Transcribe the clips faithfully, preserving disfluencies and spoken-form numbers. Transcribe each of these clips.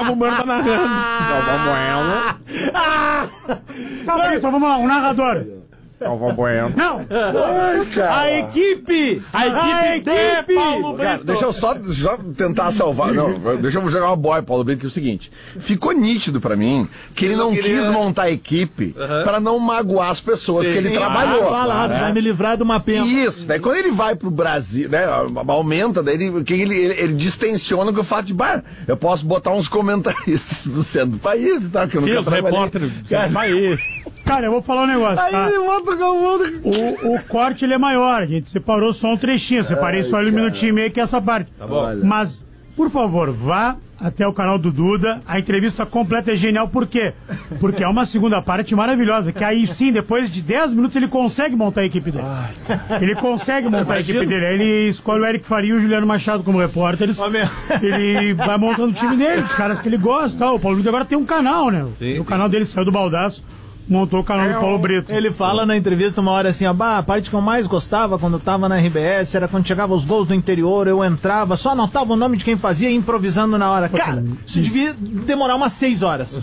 Galvão Bueno tá narrando. Galvão Bueno. Tá, então vamos lá, um narrador. Galvão Bueno. Não! Ai, cara. A equipe! A equipe, A equipe! de Paulo Cara, Brito. deixa eu só, deixa eu tentar salvar. Não, deixa eu jogar uma boia, Paulo Brito, que é o seguinte. Ficou nítido pra mim que ele não queria- quis montar a equipe pra não magoar as pessoas Sim, que ele sim. trabalhou. Ah, vai lá, tu vai me livrar de uma pena. Isso, daí quando ele vai pro Brasil, né, aumenta, daí ele, que ele, ele, ele distensiona com o fato de, bah, eu posso botar uns comentaristas do centro do país e tal, que eu Sim, nunca os trabalhei. repórteres do país. Cara, eu vou falar um negócio, Aí tá? ele bota o Galvão. O, o corte, ele é maior, a gente separou só um trechinho, separei só ele um minutinho e meio, que é essa parte. Tá bom. Mas, por favor, vá até o canal do Duda, a entrevista completa é genial, por quê? Porque é uma segunda parte maravilhosa, que aí sim, depois de dez minutos, ele consegue montar a equipe dele. Ele consegue montar a equipe dele, aí ele escolhe o Eric Faria e o Juliano Machado como repórteres, ele vai montando o time dele, os caras que ele gosta, tal. O Paulo Brito agora tem um canal, né? Sim, o sim. canal dele saiu do baldaço, montou o canal do Paulo Brito. Ele fala na entrevista uma hora assim, ó, bah, a parte que eu mais gostava quando eu tava na R B S era quando chegava os gols do interior, eu entrava, só anotava o nome de quem fazia e improvisando na hora. Cara, isso devia demorar umas seis horas.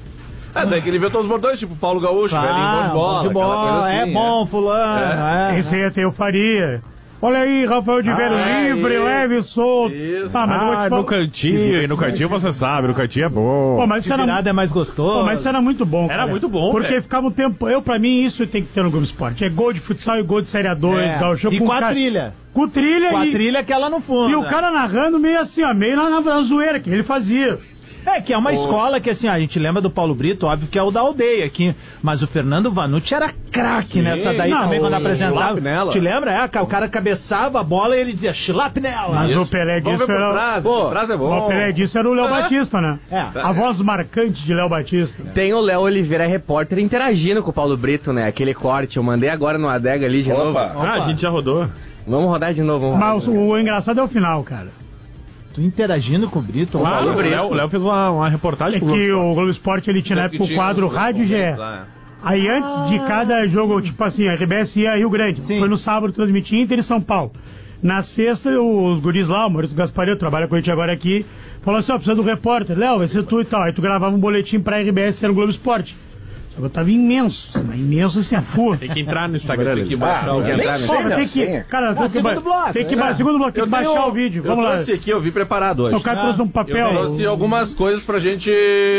É, daí que ele viu todos os bordões, tipo Paulo Gaúcho, velhinho bom de bola. de aquela bola, coisa assim, é bom, fulano. É. Esse aí tem o Faria. Olha aí, Rafael de Velho, Ah, é, livre, isso, leve e solto. isso. Ah, mas eu vou te Ah, falar. no cantinho, e no cantinho você sabe, no cantinho é bom. Pô, mas De isso era, virada é mais gostoso. pô, mas isso era muito bom, Era cara. muito bom, Porque velho. ficava um tempo. Eu, pra mim, isso tem que ter no Globo Esporte. É gol de futsal e gol de Série A dois, É. Gauchão, E com com o a cara- trilha. Com trilha Com a e, trilha que ela no fundo. e o cara narrando meio assim, ó, meio na, na, na zoeira que ele fazia. É, que é uma escola que, assim, a gente lembra do Paulo Brito, óbvio que é o da aldeia aqui, mas o Fernando Vanucci era craque nessa daí Não, também, quando o- apresentava. chilap nela. Te lembra? É, o cara cabeçava a bola e ele dizia, chilap nela. Mas o Pelé Vamos ver disso por era. trás, Pô, por trás é bom. O Pelé disso era o Léo É. Batista, né? É. A voz marcante de Léo Batista. Tem o Léo Oliveira, repórter, interagindo com o Paulo Brito, né? Aquele corte, eu mandei agora no Adega ali de novo. Opa. Ah, a gente já rodou. Vamos rodar de novo, vamos rodar. Mas o, o engraçado é o final, cara. Tu interagindo com o Brito? Claro, ó, o Léo, o Léo fez uma, uma reportagem É pro que Globo. o Globo Esporte ele tinha na época o quadro Rádio G E. Aí antes de cada jogo, tipo assim, a R B S ia a Rio Grande. Sim. Foi no sábado transmitir Inter e São Paulo. Na sexta, os guris lá, o Maurício Gaspareto, trabalha com a gente agora aqui, falou assim, ó, precisa do repórter. Léo, vai ser tu e tal. Aí tu gravava um boletim pra R B S, era o Globo Esporte. Só que eu tava imenso, assim, mas imenso assim, a full. Tem que entrar no Instagram Tem que dele. baixar o Tem que vídeo. entrar, né? Pô, mas tem que, senha. cara, tem que, segundo ba- bloco, tem que né? ba- segundo bloco, tem que baixar tenho- o vídeo. Eu Vamos lá. trouxe aqui, eu vi preparado hoje. O cara trouxe um papel. Eu trouxe algumas coisas pra gente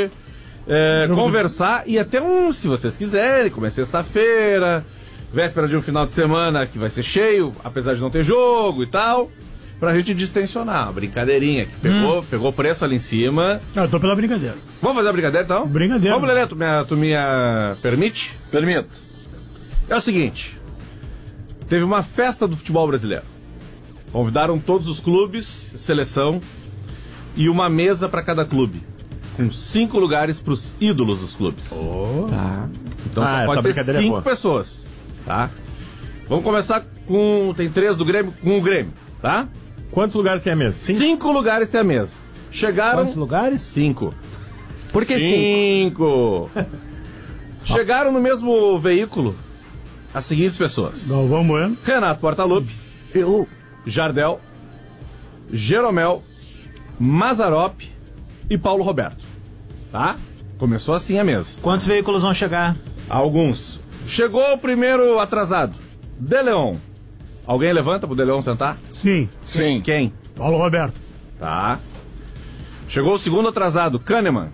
é, conversar e até um, se vocês quiserem, como é sexta-feira, véspera de um final de semana que vai ser cheio, apesar de não ter jogo e tal, pra gente distensionar. Uma brincadeirinha que pegou, pegou preço ali em cima. Não, eu tô pela brincadeira. Vamos fazer a brincadeira então? Brincadeira. Vamos, Lelê, tu me, tu me ah, permite? Permito. É o seguinte, teve uma festa do futebol brasileiro. Convidaram todos os clubes, seleção, e uma mesa para cada clube, com cinco lugares para os ídolos dos clubes. Tá. Então Ah, só essa pode ter brincadeira é cinco boa. pessoas, tá? Vamos começar com, tem três do Grêmio, com o Grêmio, tá? Quantos lugares tem a mesa? Cinco? Cinco lugares tem a mesa. Chegaram... Quantos lugares? Cinco. Por que Cinco. Chegaram no mesmo veículo as seguintes pessoas. Galvão Bueno. Renato Portaluppi, eu, Jardel, Jeromel, Mazzaropi e Paulo Roberto. Tá? Começou assim a mesa. Quantos veículos vão chegar? Alguns. Chegou o primeiro atrasado, De Leon. Alguém levanta pro De Leon sentar? Sim, Sim. Quem? Paulo Roberto. Tá. Chegou o segundo atrasado, Kahneman.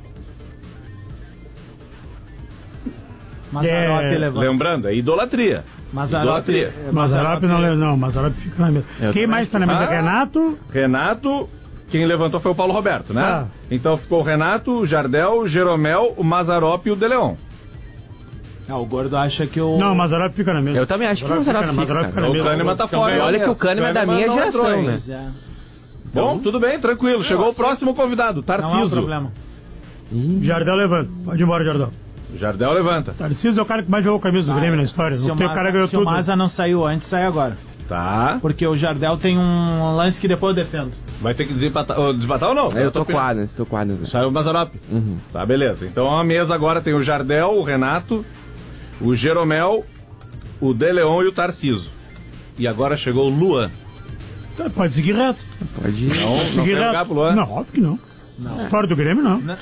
Mazzaropi É, levanta. Lembrando, é idolatria. Mazzaropi. Idolatria. Mazzaropi não leva, não. Mazzaropi fica na mesa. Quem mais tá na mesa? Ah. Renato? Renato, quem levantou foi o Paulo Roberto, né? Tá. Então ficou o Renato, o Jardel, o Jeromel, o Mazzaropi e o De Leon. Ah, o Gordo acha que o... Não, o Mazzaropi fica na mesa. Eu também acho que o Mazzaropi fica, fica, Mazzaropi fica cara. na O mesa. Kahneman tá fora. Olha que o Kahneman é da minha não entrou geração, ainda. né? Pois é. Bom, tudo bem, tranquilo. Chegou o assim, próximo convidado, Não é um Tarciso. problema. Jardel levanta. Pode ir embora, Jardel. Jardel levanta. Tarcísio é o cara que mais jogou camisa do Grêmio na história. Se Não o tem o cara que ganhou Maza, se o tudo. Maza não saiu antes, sai agora. Tá. Porque o Jardel tem um lance que depois eu defendo. Vai ter que desempatar, oh, desempatar ou não? Eu tô opinião. com o Adams, tô com o Adams. né? Saiu o Mazzaropi. Tá, beleza. Então a mesa agora tem o Jardel, o Renato, o Jeromel, o De Leon e o Tarciso. E agora chegou o Luan. Pode seguir reto. Pode ir. Não, não Seguir tem reto. lugar pro Luan? Não, óbvio que não. História do Grêmio, não.